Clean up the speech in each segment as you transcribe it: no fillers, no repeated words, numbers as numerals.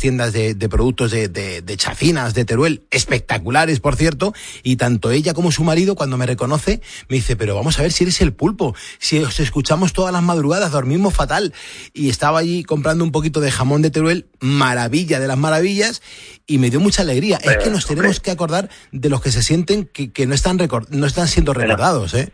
tiendas de productos de chacinas, de Teruel, espectaculares, por cierto, y tanto ella como su marido, cuando me reconoce, me dice, pero vamos a ver si eres el Pulpo, si os escuchamos todas las madrugadas, dormimos fatal. Y estaba allí comprando un poquito de jamón de Teruel, maravilla de las maravillas, y me dio mucha alegría. Es que nos tenemos que acordar de los que se sienten que no están siendo recordados, ¿eh?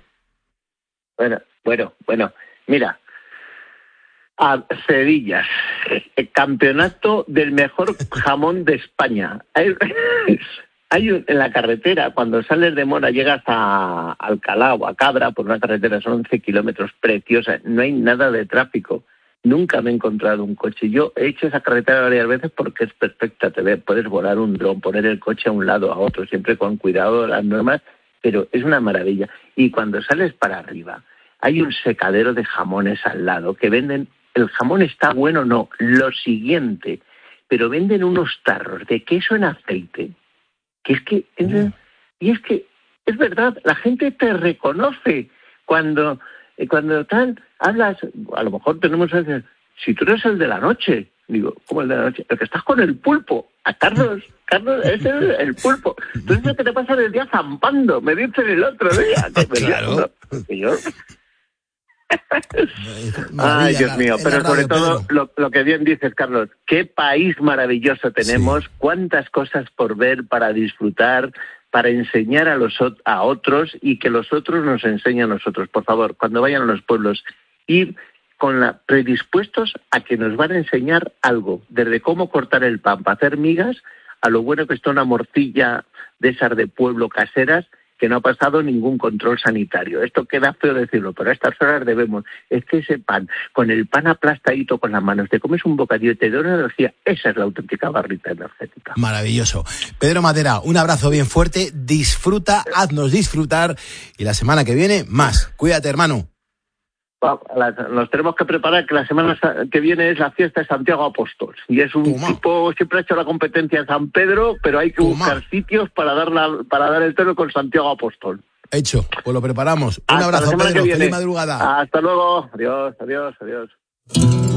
Bueno, mira, a Cerillas, el campeonato del mejor jamón de España. En la carretera, cuando sales de Mora, llegas a Alcalá o a Cabra, por una carretera, son 11 kilómetros, preciosa, no hay nada de tráfico. Nunca me he encontrado un coche. Yo he hecho esa carretera varias veces porque es perfecta. Puedes volar un dron, poner el coche a un lado, a otro, siempre con cuidado, las normas, pero es una maravilla. Y cuando sales para arriba, hay un secadero de jamones al lado que venden. El jamón está bueno, no, lo siguiente, pero venden unos tarros de queso en aceite, que es que, y es que es verdad, la gente te reconoce cuando tal, hablas, a lo mejor tenemos que decir, si tú eres el de la noche, digo, ¿cómo el de la noche? El que estás con el Pulpo, a Carlos es el Pulpo. Entonces lo que te pasa el día zampando, me dicen el otro día. Claro. Que yo... Ay, Dios mío, pero sobre todo lo que bien dices, Carlos, qué país maravilloso tenemos, cuántas cosas por ver, para disfrutar, para enseñar a otros y que los otros nos enseñen a nosotros. Por favor, cuando vayan a los pueblos, ir predispuestos a que nos van a enseñar algo, desde cómo cortar el pan para hacer migas, a lo bueno que está una morcilla de esas de pueblo caseras, que no ha pasado ningún control sanitario. Esto queda feo decirlo, pero a estas horas debemos. Es que ese pan, con el pan aplastadito con las manos, te comes un bocadillo y te da una energía. Esa es la auténtica barrita energética. Maravilloso. Pedro Matera, un abrazo bien fuerte. Disfruta, haznos disfrutar. Y la semana que viene, más. Cuídate, hermano. Nos tenemos que preparar, que la semana que viene es la fiesta de Santiago Apóstol. Y es un tipo, siempre ha hecho la competencia en San Pedro, pero hay que buscar sitios para dar el toro con Santiago Apóstol. Hecho, pues lo preparamos. Un abrazo, Pedro. Feliz madrugada. Hasta luego. Adiós.